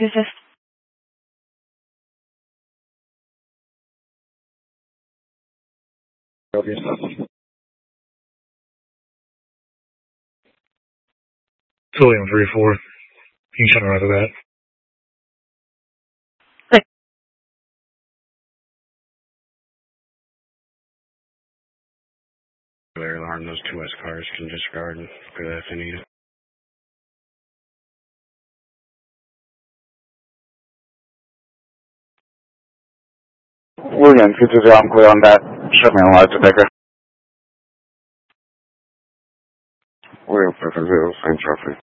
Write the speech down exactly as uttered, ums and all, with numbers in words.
to assist? William three four. You can shut her out of that. Their alarm, those two West cars can disregard and go to that if they need it. William, two two zero, I'm clear on that. Show me on live detector. William, five zero, same traffic.